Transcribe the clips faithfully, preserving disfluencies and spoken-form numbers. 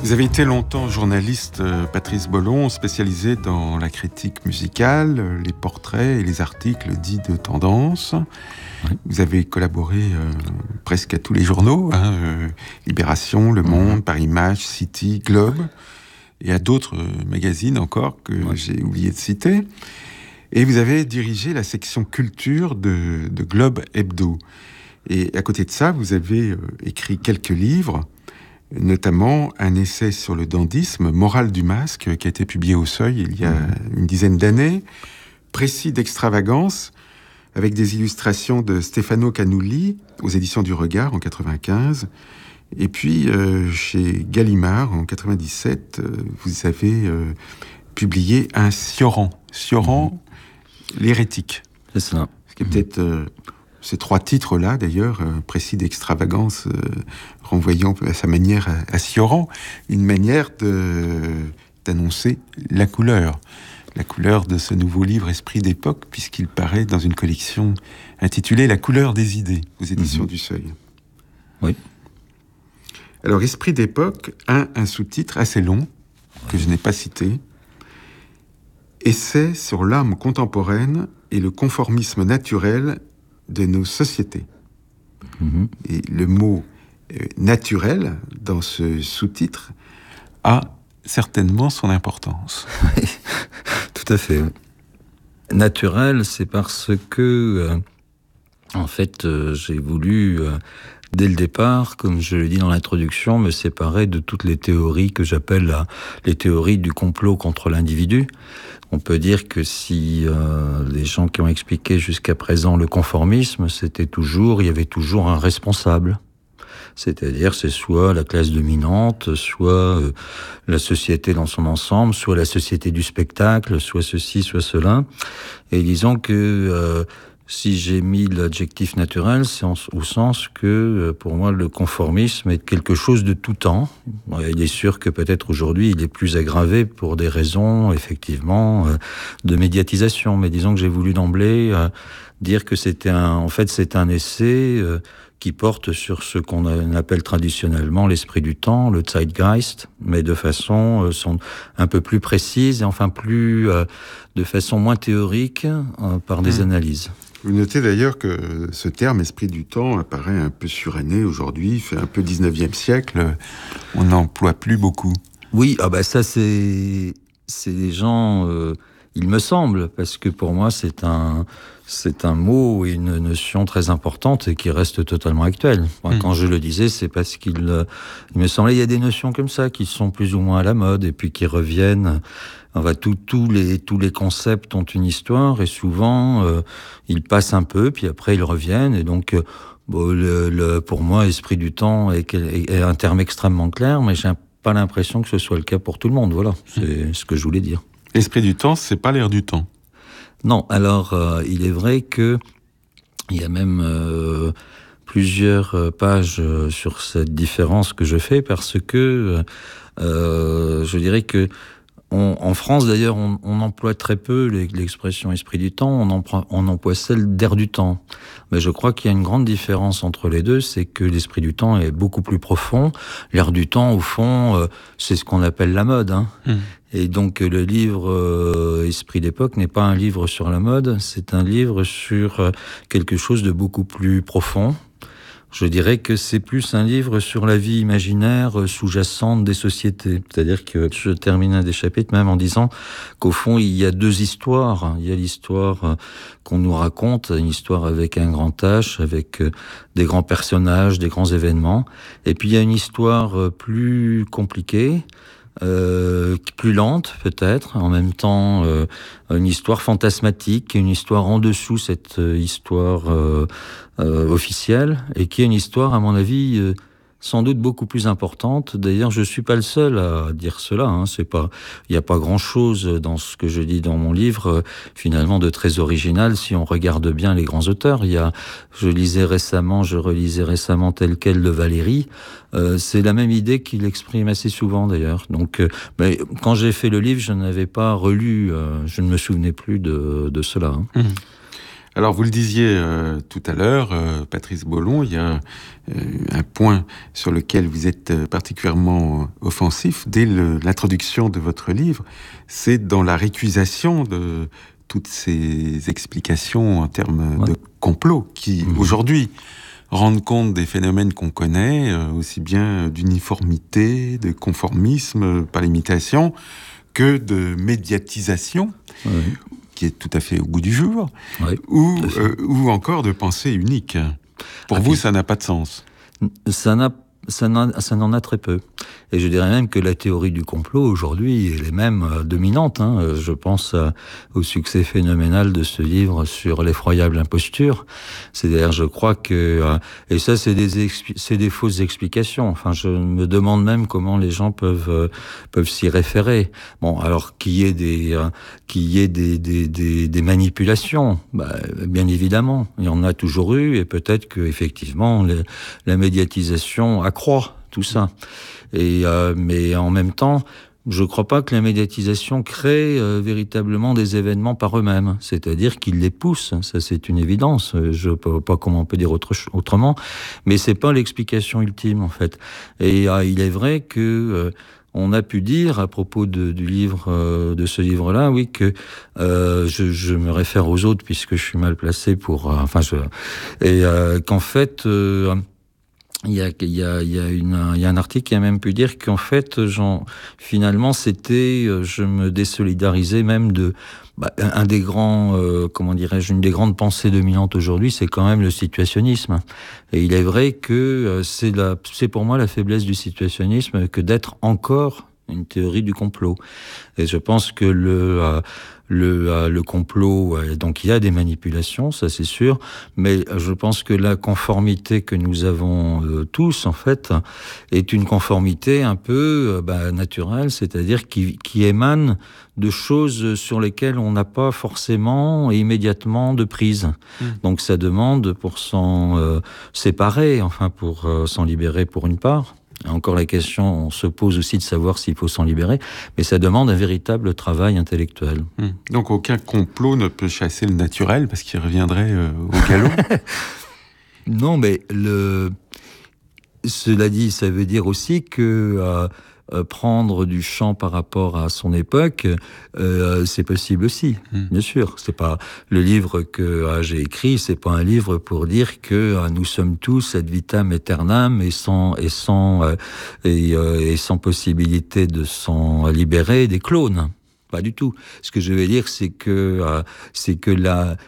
Vous avez été longtemps journaliste, Patrice Bollon, spécialisé dans la critique musicale, les portraits et les articles dits de tendance. Oui. Vous avez collaboré euh, presque à tous les journaux, hein, euh, Libération, Le Monde, mmh. Paris Match, City, Globe, et à d'autres euh, magazines encore que oui. j'ai oublié de citer. Et vous avez dirigé la section culture de, de Globe Hebdo. Et à côté de ça, vous avez euh, écrit quelques livres, notamment un essai sur le dandysme, Morale du masque, qui a été publié au Seuil il y a mmh. une dizaine d'années, précis d'extravagance, avec des illustrations de Stefano Canulli, aux éditions du Regard, en quatre-vingt-quinze. Et puis, euh, chez Gallimard, en quatre-vingt-dix-sept, euh, vous avez euh, publié un Sioran. Sioran, mmh. l'hérétique. C'est ça. Ce qui est mmh. peut-être... Euh, Ces trois titres-là, d'ailleurs, euh, précis d'extravagance, euh, renvoyant à sa manière à, à Sioran, une manière de, d'annoncer la couleur. La couleur de ce nouveau livre Esprit d'époque, puisqu'il paraît dans une collection intitulée La couleur des idées, aux éditions mmh. du Seuil. Oui. Alors, Esprit d'époque a un sous-titre assez long, que je n'ai pas cité. Essai sur l'âme contemporaine et le conformisme naturel de nos sociétés. Mmh. Et le mot euh, naturel, dans ce sous-titre, a certainement son importance. Oui, tout à fait. Naturel, c'est parce que, euh, en fait, euh, j'ai voulu, euh, dès le départ, comme je l'ai dit dans l'introduction, me séparer de toutes les théories que j'appelle la, les théories du complot contre l'individu. On peut dire que si euh, les gens qui ont expliqué jusqu'à présent le conformisme, c'était toujours, il y avait toujours un responsable. C'est-à-dire, c'est soit la classe dominante, soit euh, la société dans son ensemble, soit la société du spectacle, soit ceci, soit cela. Et disons que euh, si j'ai mis l'adjectif naturel, c'est en, au sens que, pour moi, le conformisme est quelque chose de tout temps. Il est sûr que peut-être aujourd'hui, il est plus aggravé pour des raisons, effectivement, de médiatisation. Mais disons que j'ai voulu d'emblée euh, dire que c'était un, en fait, c'est un essai euh, qui porte sur ce qu'on appelle traditionnellement l'esprit du temps, le Zeitgeist, mais de façon euh, sont un peu plus précise et enfin plus, euh, de façon moins théorique, euh, par des mmh. analyses. Vous notez d'ailleurs que ce terme « esprit du temps » apparaît un peu suranné aujourd'hui, fait un peu dix-neuvième siècle, on n'emploie plus beaucoup. Oui, ah bah ça c'est, c'est des gens, euh, il me semble, parce que pour moi c'est un, c'est un mot et une notion très importante et qui reste totalement actuelle. Moi, mmh. Quand je le disais, c'est parce qu'il euh, il me semblait il y a des notions comme ça qui sont plus ou moins à la mode et puis qui reviennent. Enfin, tout, tous les tous les concepts ont une histoire et souvent euh, ils passent un peu puis après ils reviennent et donc euh, bon, le, le, pour moi esprit du temps est, est, est un terme extrêmement clair, mais j'ai pas l'impression que ce soit le cas pour tout le monde. Voilà, c'est mmh. ce que je voulais dire. L'esprit du temps, c'est pas l'air du temps. Non, alors euh, il est vrai que il y a même euh, plusieurs pages sur cette différence que je fais parce que euh, je dirais que On, en France, d'ailleurs, on, on emploie très peu l'expression « esprit du temps », on emploie, on emploie celle « d'air du temps ». Mais je crois qu'il y a une grande différence entre les deux, c'est que l'esprit du temps est beaucoup plus profond. L'air du temps, au fond, euh, c'est ce qu'on appelle la mode. Hein. Mmh. Et donc, le livre euh, « Esprit d'époque » n'est pas un livre sur la mode, c'est un livre sur euh, quelque chose de beaucoup plus profond. Je dirais que c'est plus un livre sur la vie imaginaire sous-jacente des sociétés. C'est-à-dire que je termine un des chapitres même en disant qu'au fond, il y a deux histoires. Il y a l'histoire qu'on nous raconte, une histoire avec un grand H, avec des grands personnages, des grands événements. Et puis il y a une histoire plus compliquée, Euh, plus lente peut-être, en même temps euh, une histoire fantasmatique, une histoire en dessous cette euh, histoire euh, euh, officielle, et qui est une histoire à mon avis euh, sans doute beaucoup plus importante. D'ailleurs, je suis pas le seul à dire cela. Hein. C'est pas, il n'y a pas grand-chose dans ce que je dis dans mon livre, euh, finalement, de très original si on regarde bien les grands auteurs. Il y a, je lisais récemment, je relisais récemment Tel quel de Valéry. Euh, c'est la même idée qu'il exprime assez souvent d'ailleurs. Donc, euh, mais quand j'ai fait le livre, je n'avais pas relu, euh, je ne me souvenais plus de, de cela. Hein. Mmh. Alors, vous le disiez euh, tout à l'heure, euh, Patrice Bollon, il y a euh, un point sur lequel vous êtes particulièrement offensif dès le, l'introduction de votre livre, c'est dans la récusation de toutes ces explications en termes ouais. de complot qui, mmh. aujourd'hui, rendent compte des phénomènes qu'on connaît, euh, aussi bien d'uniformité, de conformisme euh, par l'imitation, que de médiatisation, oui. qui est tout à fait au goût du jour, oui, ou, euh, ou encore de pensée unique. Pour ah, vous, puis, ça n'a pas de sens. Ça n'a Ça n'en, ça n'en a très peu. Et je dirais même que la théorie du complot, aujourd'hui, elle est même euh, dominante. Hein. Je pense euh, au succès phénoménal de ce livre sur l'effroyable imposture. C'est-à-dire, je crois que... Euh, et ça, c'est des, expi- c'est des fausses explications. Enfin, je me demande même comment les gens peuvent, euh, peuvent s'y référer. Bon, alors, qu'il y ait des, euh, qu'il y ait des, des, des, des manipulations, bah, bien évidemment. Il y en a toujours eu, et peut-être que effectivement, les, la médiatisation a croit tout ça. Et euh, mais en même temps, je ne crois pas que la médiatisation crée euh, véritablement des événements par eux-mêmes. C'est-à-dire qu'ils les poussent. Ça, c'est une évidence. Je ne sais pas comment on peut dire autre, autrement. Mais c'est pas l'explication ultime, en fait. Et euh, il est vrai que euh, on a pu dire à propos de, du livre, euh, de ce livre-là, oui, que euh, je, je me réfère aux autres puisque je suis mal placé pour. Euh, enfin, je, et euh, qu'en fait. Euh, Il y a, il y a, il y a une, il y a un article qui a même pu dire qu'en fait, genre, finalement, c'était, je me désolidarisais même de, bah, un des grands, euh, comment dirais-je, une des grandes pensées dominantes aujourd'hui, c'est quand même le situationnisme. Et il est vrai que euh, c'est la, c'est pour moi la faiblesse du situationnisme que d'être encore une théorie du complot. Et je pense que le, euh, le, euh, le complot, euh, donc il y a des manipulations, ça c'est sûr, mais je pense que la conformité que nous avons euh, tous, en fait, est une conformité un peu euh, bah, naturelle, c'est-à-dire qui, qui émane de choses sur lesquelles on n'a pas forcément et immédiatement de prise. Mmh. Donc ça demande pour s'en euh, séparer, enfin pour euh, s'en libérer pour une part. Encore la question, on se pose aussi de savoir s'il faut s'en libérer, mais ça demande un véritable travail intellectuel. Mmh. Donc aucun complot ne peut chasser le naturel parce qu'il reviendrait euh, au galop. Non, mais le... cela dit, ça veut dire aussi que euh, euh, prendre du champ par rapport à son époque, euh, c'est possible aussi, mmh. bien sûr. C'est pas le livre que euh, j'ai écrit, c'est pas un livre pour dire que euh, nous sommes tous ad vitam aeternam et sans et sans euh, et, euh, et sans possibilité de s'en libérer des clones. Pas du tout. Ce que je veux dire, c'est que euh, c'est que la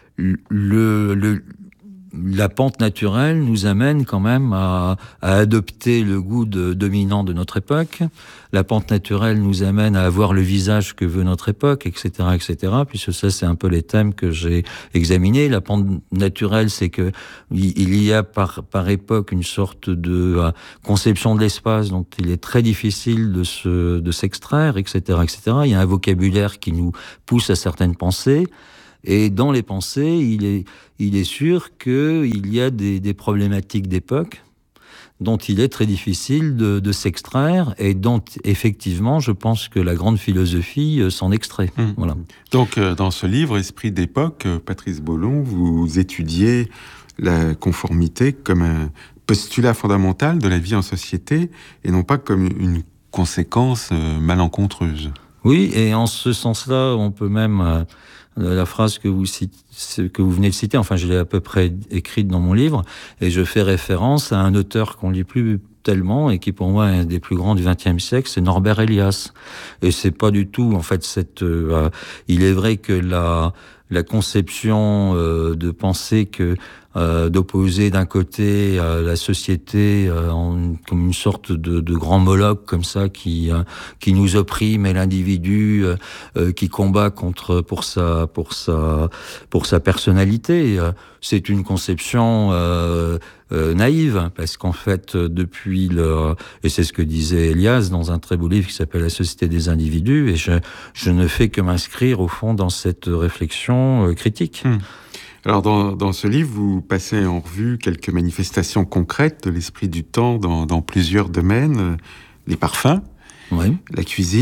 le le la pente naturelle nous amène quand même à, à adopter le goût de, dominant de notre époque. La pente naturelle nous amène à avoir le visage que veut notre époque, et cetera, et cetera. Puisque ça, c'est un peu les thèmes que j'ai examinés. La pente naturelle, c'est que il y a par, par époque une sorte de uh, conception de l'espace dont il est très difficile de se, de s'extraire, et cetera, et cetera. Il y a un vocabulaire qui nous pousse à certaines pensées. Et dans les pensées, il est, il est sûr qu'il y a des, des problématiques d'époque dont il est très difficile de, de s'extraire et dont, effectivement, je pense que la grande philosophie s'en extrait. Mmh. Voilà. Donc, euh, dans ce livre, Esprit d'époque, euh, Patrice Bollon, vous étudiez la conformité comme un postulat fondamental de la vie en société et non pas comme une conséquence euh, malencontreuse. Oui, et en ce sens-là, on peut même... Euh, la phrase que vous, cite, que vous venez de citer, enfin je l'ai à peu près écrite dans mon livre, et je fais référence à un auteur qu'on lit plus tellement et qui pour moi est un des plus grands du vingtième siècle, c'est Norbert Elias. Et c'est pas du tout, en fait, cette. Euh, il est vrai que la la conception euh, de penser que euh, d'opposer d'un côté euh, la société euh, en, comme une sorte de, de grand Moloch comme ça qui euh, qui nous opprime et l'individu euh, euh, qui combat contre pour sa pour sa pour sa personnalité, euh, c'est une conception euh, euh, naïve parce qu'en fait depuis le et c'est ce que disait Elias dans un très beau livre qui s'appelle La société des individus, et je je ne fais que m'inscrire au fond dans cette réflexion euh, critique. Mmh. Alors, dans, dans ce livre, vous passez en revue quelques manifestations concrètes de l'esprit du temps dans, dans plusieurs domaines. Les parfums, oui. la cuisine,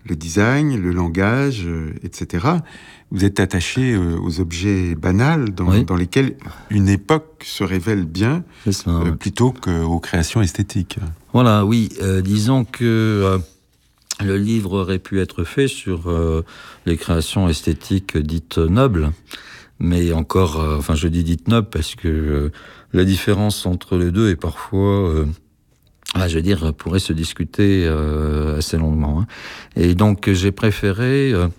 le design, le langage, euh, et cetera. Vous êtes attaché euh, aux objets banals dans, oui. dans lesquels une époque se révèle bien, ça, euh, ouais. plutôt qu'aux créations esthétiques. Voilà, oui. Euh, disons que euh, le livre aurait pu être fait sur euh, les créations esthétiques dites nobles, mais encore, euh, enfin je dis dites nobles parce que euh, la différence entre les deux est parfois... Euh, Ah, je veux dire, pourrait se discuter euh, assez longuement. Hein. Et donc, j'ai préféré euh,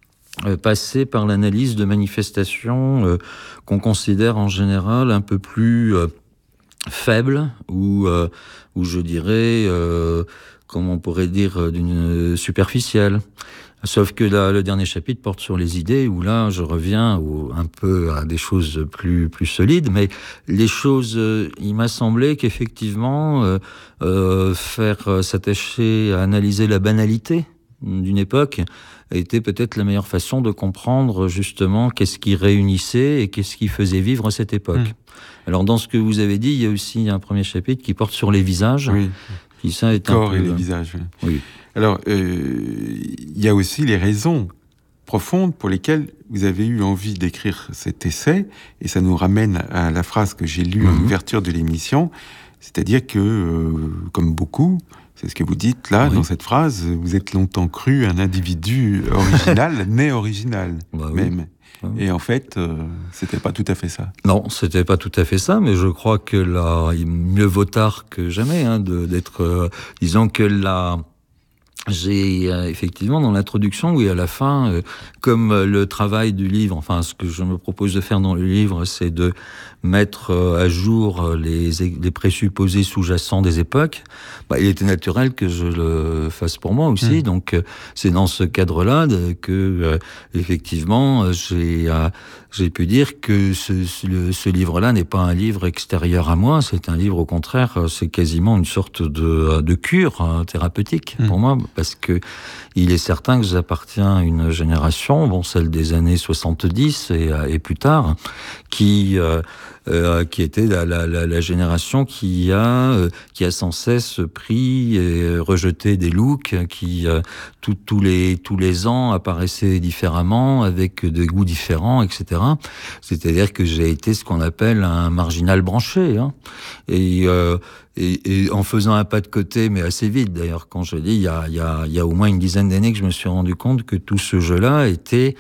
passer par l'analyse de manifestations euh, qu'on considère en général un peu plus euh, faibles, ou, euh, ou je dirais, euh, comment on pourrait dire, d'une superficielle. Sauf que là, le dernier chapitre porte sur les idées, où là, je reviens au, un peu à des choses plus plus solides. Mais les choses, euh, il m'a semblé qu'effectivement, euh, euh, faire euh, s'attacher à analyser la banalité d'une époque était peut-être la meilleure façon de comprendre justement qu'est-ce qui réunissait et qu'est-ce qui faisait vivre cette époque. Mmh. Alors, dans ce que vous avez dit, il y a aussi un premier chapitre qui porte sur les visages. Oui. Qui, ça, est corps un peu... et les visages. Oui. Oui. Alors, il euh, y a aussi les raisons profondes pour lesquelles vous avez eu envie d'écrire cet essai, et ça nous ramène à la phrase que j'ai lue mm-hmm. en ouverture de l'émission, c'est-à-dire que, euh, comme beaucoup, c'est ce que vous dites là, oui. dans cette phrase, vous êtes longtemps cru un individu original, né original, bah, même. Oui. Et en fait, euh, c'était pas tout à fait ça. Non, c'était pas tout à fait ça, mais je crois que là, mieux vaut tard que jamais, hein, de, d'être, euh, disons que là, j'ai euh, effectivement dans l'introduction, oui, à la fin, euh, comme euh, le travail du livre, enfin, ce que je me propose de faire dans le livre, c'est de mettre euh, à jour les, les présupposés sous-jacents des époques. Bah, il était naturel que je le fasse pour moi aussi, mmh. donc euh, c'est dans ce cadre-là de, que euh, effectivement j'ai euh, j'ai pu dire que ce, ce, ce livre-là n'est pas un livre extérieur à moi, c'est un livre au contraire, c'est quasiment une sorte de, de cure hein, thérapeutique mmh. pour moi, parce que il est certain que j'appartiens à une génération, bon celle des années soixante-dix et, et plus tard, qui euh, Euh, qui était la, la, la, la génération qui a, euh, qui a sans cesse pris et rejeté des looks qui, euh, tout, tous, les, tous les ans, apparaissaient différemment, avec des goûts différents, et cetera. C'est-à-dire que j'ai été ce qu'on appelle un marginal branché. Hein. Et, euh, et, et en faisant un pas de côté, mais assez vite d'ailleurs, quand je dis, il y a, il y a, il y a au moins une dizaine d'années que je me suis rendu compte que tout ce jeu-là était...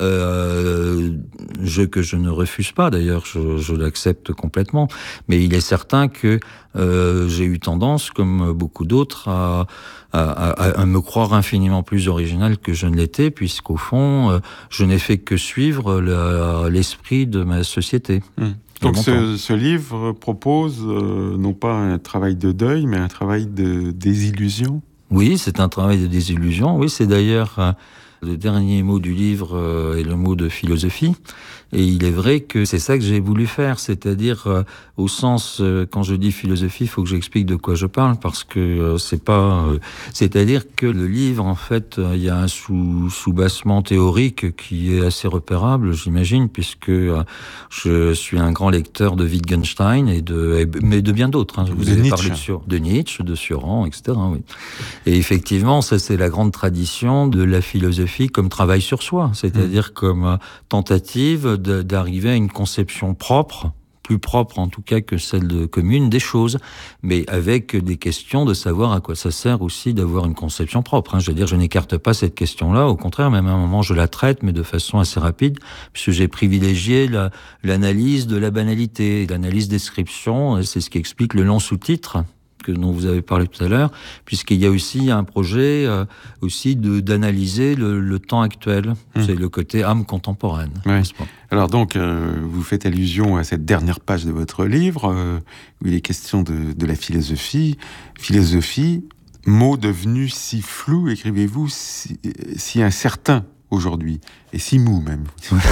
Euh, jeu que je ne refuse pas, d'ailleurs, je, je l'accepte complètement. Mais il est certain que euh, j'ai eu tendance, comme beaucoup d'autres, à, à, à, à me croire infiniment plus original que je ne l'étais, puisqu'au fond, euh, je n'ai fait que suivre le, l'esprit de ma société. Mmh. Donc ce, ce livre propose euh, non pas un travail de deuil, mais un travail de désillusion. Oui, c'est un travail de désillusion. Oui, c'est d'ailleurs... Euh, Le dernier mot du livre euh, est le mot de philosophie. Et il est vrai que c'est ça que j'ai voulu faire, c'est-à-dire euh, au sens, euh, quand je dis philosophie, il faut que j'explique de quoi je parle, parce que euh, c'est pas... Euh, c'est-à-dire que le livre, en fait, il euh, y a un sous, sous-bassement théorique qui est assez repérable, j'imagine, puisque euh, je suis un grand lecteur de Wittgenstein, et de, et, mais de bien d'autres. Hein. Je vous de ai Nietzsche. parlé de, sur, de Nietzsche, de Sioran, et cetera. Oui. Et effectivement, ça c'est la grande tradition de la philosophie comme travail sur soi, c'est-à-dire mmh. comme euh, tentative de, d'arriver à une conception propre, plus propre en tout cas que celle de commune des choses, mais avec des questions de savoir à quoi ça sert aussi d'avoir une conception propre. Hein. Je veux dire, je n'écarte pas cette question-là, au contraire, même à un moment je la traite, mais de façon assez rapide, puisque j'ai privilégié la, l'analyse de la banalité, l'analyse description, c'est ce qui explique le long sous-titre que dont vous avez parlé tout à l'heure, puisqu'il y a aussi un projet euh, aussi de, d'analyser le, le temps actuel. Mmh. C'est le côté âme contemporaine. Ouais. Alors donc, euh, vous faites allusion à cette dernière page de votre livre, euh, où il est question de, de la philosophie. Philosophie, mot devenu si flou, écrivez-vous, si, si incertain aujourd'hui, et si mou même.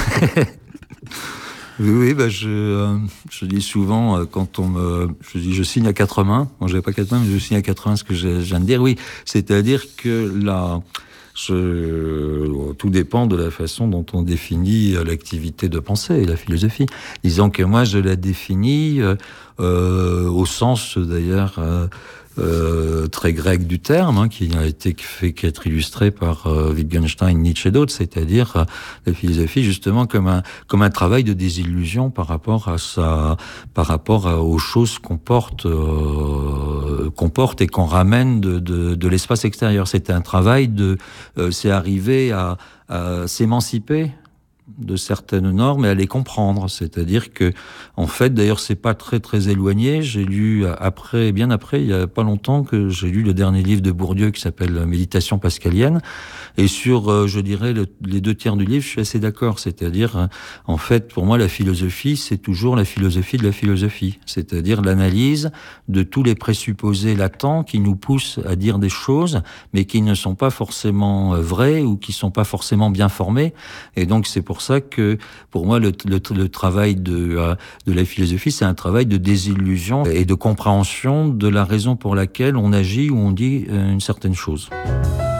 Oui, oui, bah je, euh, je dis souvent, euh, quand on me, je dis, je signe à quatre mains. Bon, j'avais pas quatre mains, mais je signe à quatre mains ce que je, je viens de dire. Oui, c'est-à-dire que là, je, tout dépend de la façon dont on définit l'activité de pensée et la philosophie. Disons que moi, je la définis euh, euh, au sens, d'ailleurs, euh, euh, très grec du terme, hein, qui a été fait qu'être illustré par euh, Wittgenstein, Nietzsche et d'autres, c'est-à-dire euh, la philosophie justement comme un comme un travail de désillusion par rapport à sa par rapport à, aux choses qu'on porte euh, qu'on porte et qu'on ramène de de, de l'espace extérieur. C'est un travail de euh, c'est arriver à, à s'émanciper de certaines normes et à les comprendre. C'est-à-dire que, en fait, d'ailleurs, c'est pas très très éloigné. J'ai lu après, bien après, il y a pas longtemps, que j'ai lu le dernier livre de Bourdieu qui s'appelle Méditation pascalienne. Et sur, euh, je dirais, le, les deux tiers du livre, je suis assez d'accord. C'est-à-dire, euh, en fait, pour moi, la philosophie, c'est toujours la philosophie de la philosophie. C'est-à-dire l'analyse de tous les présupposés latents qui nous poussent à dire des choses, mais qui ne sont pas forcément vraies ou qui sont pas forcément bien formées. Et donc, c'est pour ça que, pour moi, le, le, le travail de, euh, de la philosophie, c'est un travail de désillusion et de compréhension de la raison pour laquelle on agit ou on dit une certaine chose.